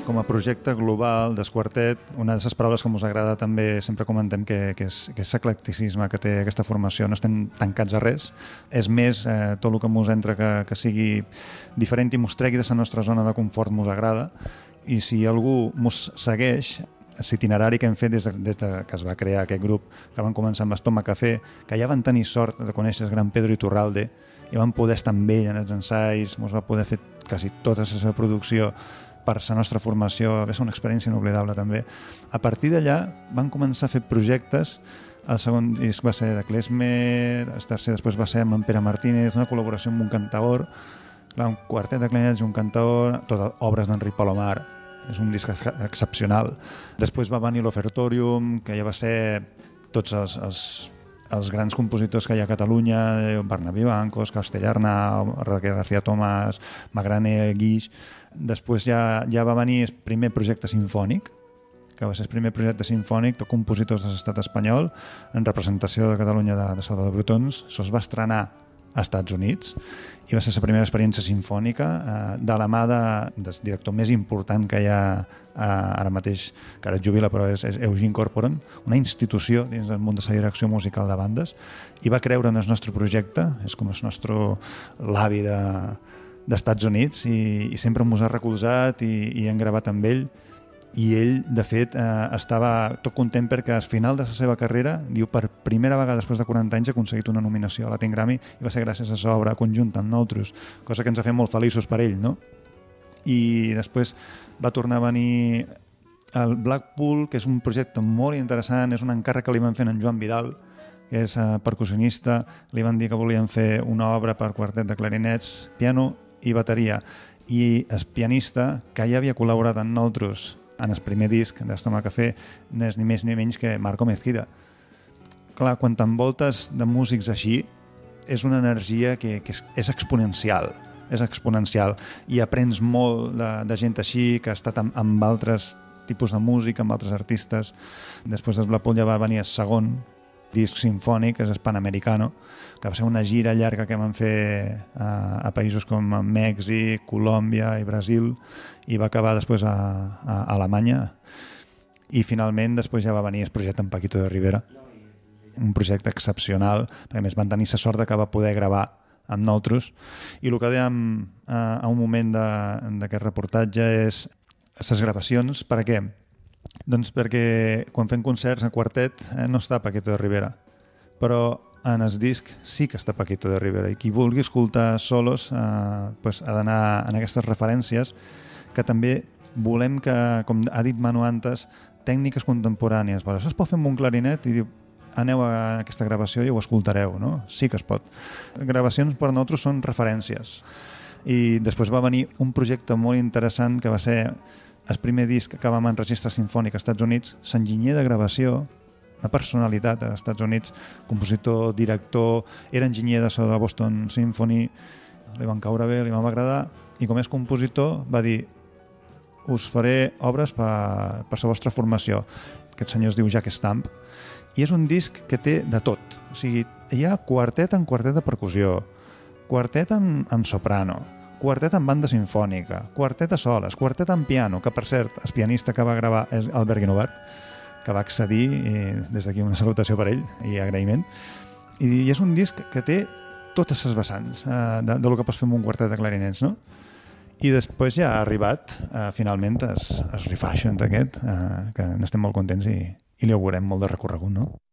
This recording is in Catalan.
Com a projecte global d'Esquartet, una de les paraules que ens agrada també, sempre comentem que és eclecticisme, que té aquesta formació, no estem tancats a res, és més tot el que ens entra que sigui diferent i ens tregui de la nostra zona de confort ens agrada, i si algú ens segueix, l'itinerari que hem fet des que es va crear aquest grup, que van començar amb l'Estómac Café, que ja van tenir sort de conèixer el gran Pedro Iturralde, i van poder estar amb ell en els ensaios, ens va poder fer quasi tota la seva producció per la nostra formació, va ser una experiència inoblidable també. A partir d'allà van començar a fer projectes. El segon disc va ser de Klezmer, el tercer després va ser amb en Pere Martínez, una col·laboració amb un cantaor, un quartet de clarinets i un cantaor, totes obres d'Enric Palomar, és un disc excepcional. Després va venir l'Ofertorium, que ja va ser tots els grans compositors que hi ha a Catalunya, Bernabé Bancos, Castellarnau, Raquel García Tomàs, Magrane Guix. Després ja va venir el primer projecte sinfònic, que va ser el primer projecte sinfònic, tot compositors de l'estat espanyol, en representació de Catalunya de Salvador Brotons. Això es va estrenar als Estats Units i va ser la primera experiència sinfònica de la mà del director més important que hi ha ara mateix, que ara es jubila, però és Eugene Corporon, una institució dins del món de la direcció musical de bandes, i va creure en el nostre projecte, és com el nostre l'avi d'Estats Units, i sempre ens ha recolzat i hem gravat amb ell. I ell, de fet, estava tot content perquè al final de la seva carrera, diu, per primera vegada després de 40 anys ha aconseguit una nominació a Latin Grammy, i va ser gràcies a l'obra conjunta amb nosaltres, cosa que ens ha fet molt feliços per ell, no? I després va tornar a venir el Blackpool, que és un projecte molt interessant, és un encàrrec que li van fer en Joan Vidal, que és percussionista. Li van dir que volien fer una obra per quartet de clarinets, piano i bateria, i el pianista, que ja havia col·laborat amb nosaltres en el primer disc d'Estómac Café, no és ni més ni menys que Marco Mezquida. Clar, quan t'envoltes de músics així, és una energia que és exponencial, i aprens molt de gent així, que ha estat amb altres tipus de música, amb altres artistes. Després del Blackpool ja va venir el segon disc sinfònic, que és el Panamericano, que va ser una gira llarga que van fer a països com Mèxic, Colòmbia i Brasil, i va acabar després a Alemanya. I finalment després ja va venir el projecte amb Paquito de Rivera, un projecte excepcional, perquè a més van tenir la sort que va poder gravar amb nosaltres. I el que dèiem a un moment d'aquest reportatge és les gravacions. Per què? Doncs perquè quan fem concerts en quartet no està Paquito de Rivera, però en el disc sí que està Paquito de Rivera, i qui vulgui escoltar solos ha d'anar en aquestes referències, que també volem que, com ha dit Manu antes, tècniques contemporànies. Però això es pot fer amb un clarinet i diu, aneu a aquesta gravació i ho escoltareu, no? Sí que es pot. Gravacions per nosaltres són referències. I després va venir un projecte molt interessant que va ser el primer disc que vam enregistrar sinfònic als Estats Units, l'enginyer de gravació, una personalitat als Estats Units, compositor, director, era enginyer de so de Boston Symphony, li van caure bé, li va agradar, i com és compositor va dir, us faré obres per la vostra formació. Aquest senyor es diu Jack Stamp, i és un disc que té de tot. O sigui, hi ha quartet en quartet de percussió, quartet amb soprano, quartet amb banda sinfònica, quartet a soles, quartet amb piano, que per cert, el pianista que va gravar és Albert Guinovart, que va accedir, i des d'aquí una salutació per ell i agraïment. I és un disc que té totes les vessants del que pots fer amb un quartet de clarinets, no? I després ja ha arribat finalment el refashion aquest, que n'estem molt contents i li augurem molt de recorregut, no?